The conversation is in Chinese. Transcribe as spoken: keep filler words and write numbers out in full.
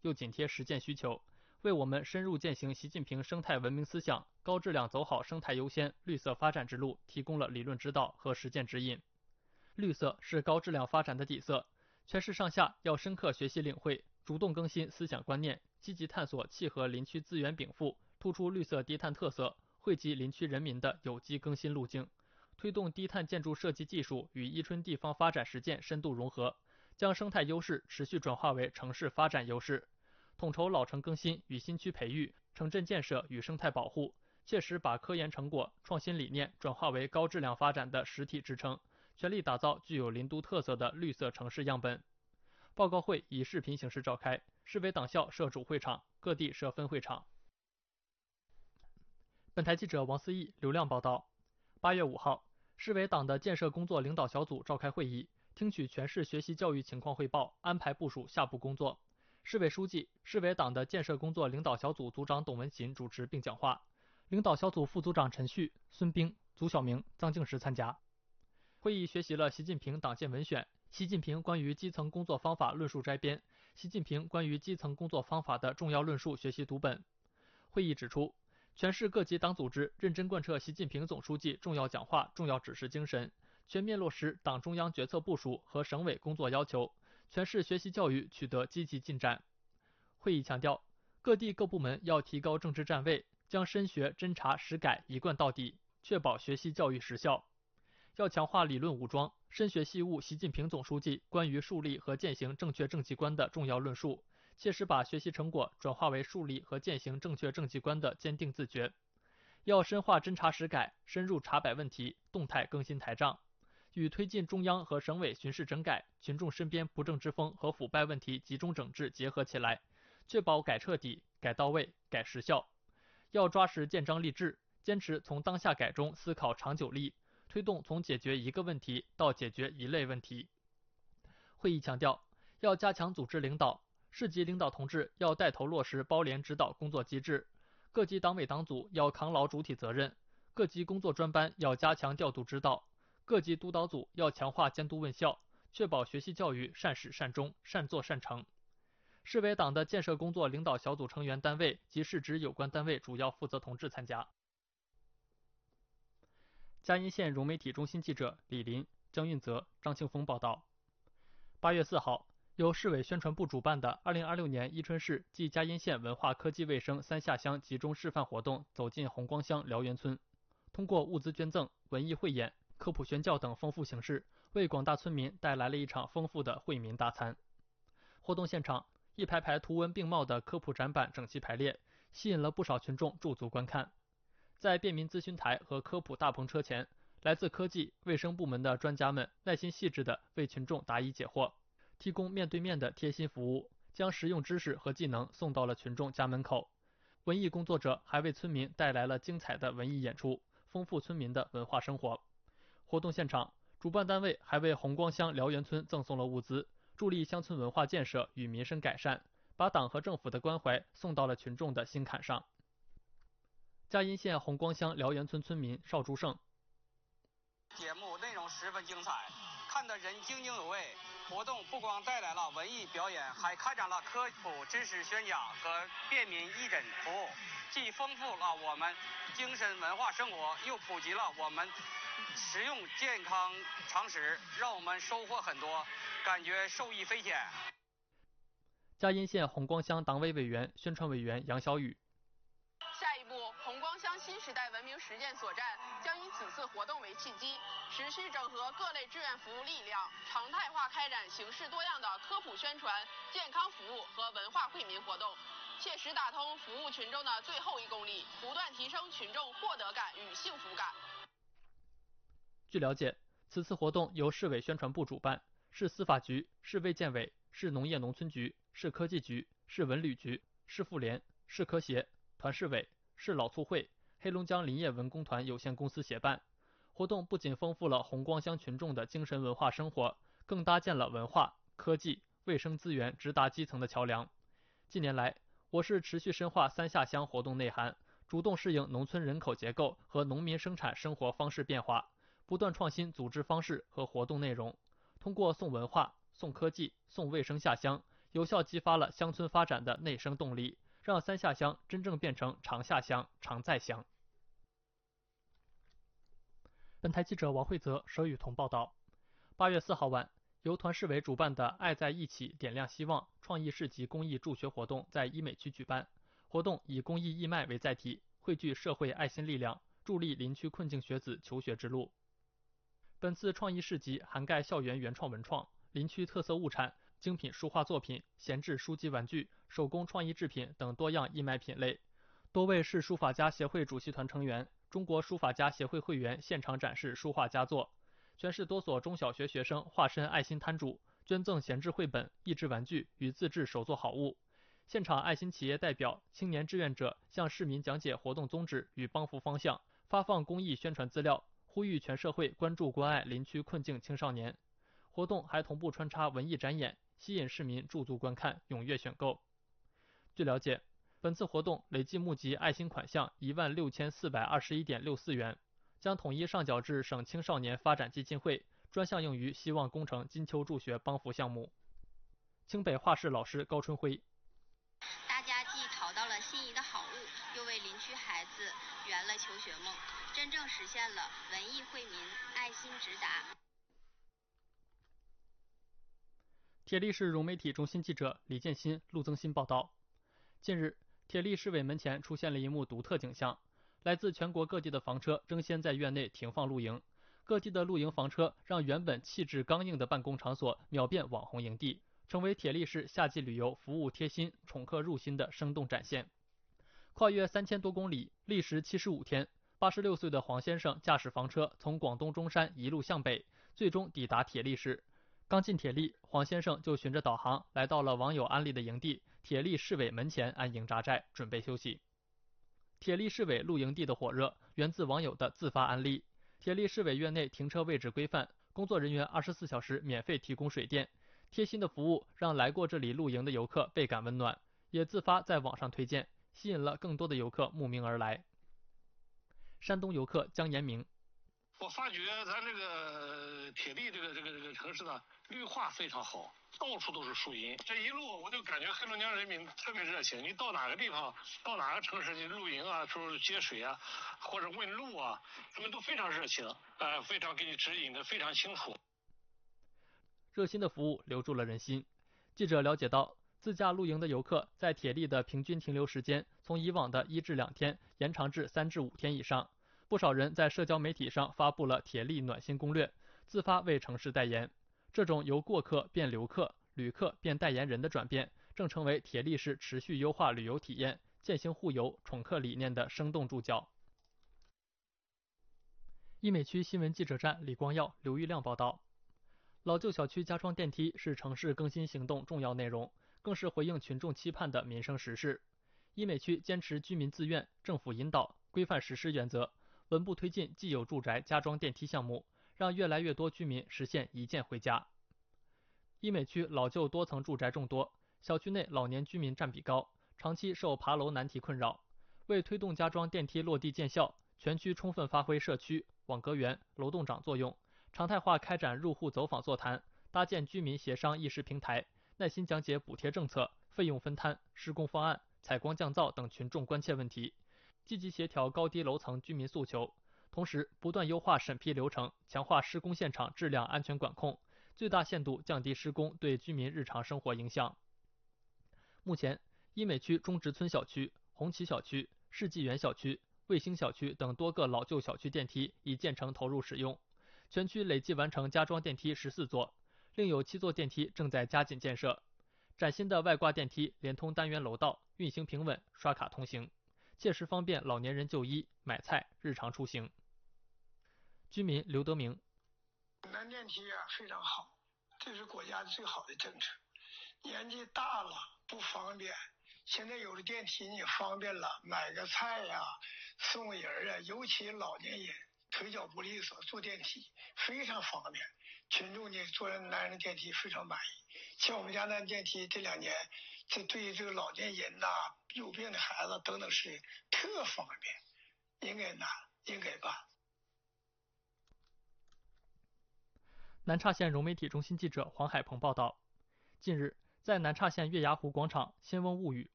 又紧贴实践需求，为我们深入践行习近平生态文明思想、高质量走好生态优先、绿色发展之路提供了理论指导和实践指引。绿色是高质量发展的底色，全市上下要深刻学习领会，主动更新思想观念，积极探索契合林区资源禀赋、突出绿色低碳特色、惠及林区人民的有机更新路径，推动低碳建筑设计技术与伊春地方发展实践深度融合，将生态优势持续转化为城市发展优势，统筹老城更新与新区培育、城镇建设与生态保护，切实把科研成果、创新理念转化为高质量发展的实体支撑，全力打造具有林都特色的绿色城市样本。报告会以视频形式召开，市委党校设主会场，各地设分会场。本台记者王思义、刘亮报道。八月五号，市委党的建设工作领导小组召开会议，听取全市学习教育情况汇报，安排部署下步工作。市委书记、市委党的建设工作领导小组组长董文锦主持并讲话，领导小组副组长陈旭、孙兵、祖晓明、臧静时参加。会议学习了习近平党建文选、习近平关于基层工作方法论述摘编、习近平关于基层工作方法的重要论述学习读本。会议指出，全市各级党组织认真贯彻习近平总书记重要讲话、重要指示精神，全面落实党中央决策部署和省委工作要求，全市学习教育取得积极进展。会议强调，各地各部门要提高政治站位，将深学侦查实改一贯到底，确保学习教育实效。要强化理论武装，深学细悟习近平总书记关于树立和践行正确政绩观的重要论述，切实把学习成果转化为树立和践行正确政绩观的坚定自觉。要深化侦查实改，深入查摆问题，动态更新台账，与推进中央和省委巡视整改、群众身边不正之风和腐败问题集中整治结合起来，确保改彻底、改到位、改实效。要抓实建章立制，坚持从当下改中思考长久力，推动从解决一个问题到解决一类问题。会议强调，要加强组织领导，市级领导同志要带头落实包联指导工作机制，各级党委党组要扛牢主体责任，各级工作专班要加强调度指导，各级督导组要强化监督问效，确保学习教育善始善终、善作善成。市委党的建设工作领导小组成员单位及市直有关单位主要负责同志参加。嘉荫县融媒体中心记者李林、江运泽、张庆峰报道。八月四号，由市委宣传部主办的二零二六年伊春市暨嘉荫县文化科技卫生三下乡集中示范活动走进红光乡辽源村，通过物资捐赠、文艺汇演、科普宣教等丰富形式，为广大村民带来了一场丰富的惠民大餐。活动现场，一排排图文并茂的科普展板整齐排列，吸引了不少群众驻足观看。在便民咨询台和科普大篷车前，来自科技、卫生部门的专家们耐心细致地为群众答疑解惑，提供面对面的贴心服务，将实用知识和技能送到了群众家门口。文艺工作者还为村民带来了精彩的文艺演出，丰富村民的文化生活。活动现场，主办单位还为红光乡辽源村赠送了物资，助力乡村文化建设与民生改善，把党和政府的关怀送到了群众的心坎上。嘉荫县红光乡辽源村村民邵竹胜， 节目内容十分精彩，看得人津津有味。活动不光带来了文艺表演，还开展了科普知识宣讲和便民义诊服务，既丰富了我们精神文化生活，又普及了我们实用健康常识，让我们收获很多，感觉受益匪浅。 嘉荫县红光乡党委委员、宣传委员杨小雨。 下一步，红光乡新时代文明实践所站将以此次活动为契机，持续整合各类志愿服务力量，常态化开展形式多样的科普宣传、健康服务和文化惠民活动，切实打通服务群众的最后一公里，不断提升群众获得感与幸福感。 据了解，此次活动由市委宣传部主办，市司法局、市卫健委、市农业农村局、市科技局、市文旅局、市妇联、市科协、团市委、市老促会、黑龙江林业文工团有限公司协办。活动不仅丰富了红光乡群众的精神文化生活，更搭建了文化、科技、卫生资源直达基层的桥梁。近年来，我市持续深化三下乡活动内涵，主动适应农村人口结构和农民生产生活方式变化，不断创新组织方式和活动内容，通过送文化、送科技、送卫生下乡， 有效激发了乡村发展的内生动力，让三下乡真正变成常下乡、常在乡。本台记者王慧泽、佘雨桐报道。八月四号晚，由团市委主办的“爱在一起，点亮希望”创意市集公益助学活动在医美区举办。活动以公益义卖为载体，汇聚社会爱心力量，助力林区困境学子求学之路。本次创意市集涵盖校园原创文创、林区特色物产、精品书画作品、闲置书籍玩具、手工创意制品等多样义卖品类。多位市书法家协会主席团成员、中国书法家协会会员现场展示书画佳作。全市多所中小学学生化身爱心摊主，捐赠闲置绘本、益智玩具与自制手作好物。现场爱心企业代表、青年志愿者向市民讲解活动宗旨与帮扶方向，发放公益宣传资料，呼吁全社会关注关爱林区困境青少年。活动还同步穿插文艺展演，吸引市民驻足观看，踊跃选购。据了解，本次活动累计募集爱心款项一万六千四百二十一点六四元，将统一上缴至省青少年发展基金会，专项用于希望工程金秋助学帮扶项目。清北画室老师高春辉。 大家既淘到了心仪的好物，又为林区孩子圆了求学梦，真正实现了文艺惠民、爱心直达。 铁力市融媒体中心记者李建新、陆增新报道。近日，铁力市委门前出现了一幕独特景象，来自全国各地的房车争先在院内停放露营，各地的露营房车让原本气质刚硬的办公场所秒变网红营地，成为铁力市夏季旅游服务贴心、宠客入心的生动展现。跨越三千多公里，历时七十五天，八十六岁的黄先生驾驶房车从广东中山一路向北，最终抵达铁力市。刚进铁力，黄先生就循着导航来到了网友安利的营地铁力市委门前安营扎寨，准备休息。铁力市委露营地的火热源自网友的自发安利。铁力市委院内停车位置规范，工作人员二十四小时免费提供水电，贴心的服务让来过这里露营的游客倍感温暖，也自发在网上推荐，吸引了更多的游客慕名而来。山东游客江延明。 我发觉咱这个铁力这个这个这个城市呢，绿化非常好，到处都是树荫。这一路我就感觉黑龙江人民特别热情，你到哪个地方，到哪个城市你露营啊，说接水啊，或者问路啊，他们都非常热情，呃，非常给你指引的非常清楚。 热心的服务留住了人心。记者了解到，自驾露营的游客在铁力的平均停留时间从以往的一至两天延长至三至五天以上。不少人在社交媒体上发布了铁力暖心攻略，自发为城市代言。这种由过客变留客、旅客变代言人的转变，正成为铁力市持续优化旅游体验、践行互游、宠客理念的生动注脚。医美区新闻记者站李光耀、刘玉亮报道。老旧小区加装电梯是城市更新行动重要内容，更是回应群众期盼的民生实事。医美区坚持居民自愿、政府引导、规范实施原则，稳步推进既有住宅加装电梯项目，让越来越多居民实现一键回家。医美区老旧多层住宅众多，小区内老年居民占比高，长期受爬楼难题困扰。为推动加装电梯落地见效，全区充分发挥社区、网格员、楼栋长作用，常态化开展入户走访座谈，搭建居民协商议事平台，耐心讲解补贴政策、费用分摊、施工方案、采光降噪等群众关切问题，积极协调高低楼层居民诉求，同时不断优化审批流程，强化施工现场质量安全管控，最大限度降低施工对居民日常生活影响。目前，医美区中直村小区、红旗小区、世纪园小区、卫星小区等多个老旧小区电梯已建成投入使用，全区累计完成加装电梯十四座，另有七座电梯正在加紧建设。崭新的外挂电梯连通单元楼道，运行平稳，刷卡通行，切实方便老年人就医、买菜、日常出行。居民刘德明。 南电梯啊非常好，这是国家最好的政策。年纪大了不方便，现在有了电梯你方便了，买个菜呀、啊、送人啊，尤其老年人腿脚不利索，坐电梯非常方便。群众呢坐南的电梯非常满意。像我们家那电梯这两年，这对于这个老年人呐、啊、有病的孩子等等是特方便，应该拿，应该办。 南岔县融媒体中心记者黄海鹏报道，近日， 在南岔县月牙湖广场新翁物语